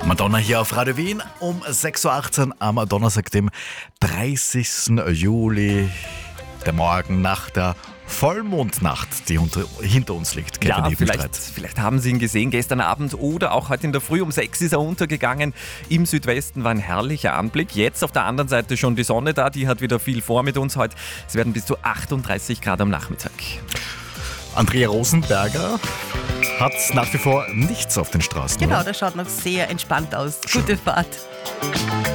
Madonna hier auf Radio Wien um 6.18 Uhr am Donnerstag, dem 30. Juli. Der Morgen nach der Vollmondnacht, die hinter uns liegt. Kevin Ja, Ebenstreit. vielleicht haben Sie ihn gesehen gestern Abend oder auch heute in der Früh um 6 ist er untergegangen. Im Südwesten war ein herrlicher Anblick. Jetzt auf der anderen Seite schon die Sonne da, die hat wieder viel vor mit uns heute. Es werden bis zu 38 Grad am Nachmittag. Andrea Rosenberger hat nach wie vor nichts auf den Straßen. Genau, Oder? das schaut noch sehr entspannt aus. Gute Fahrt.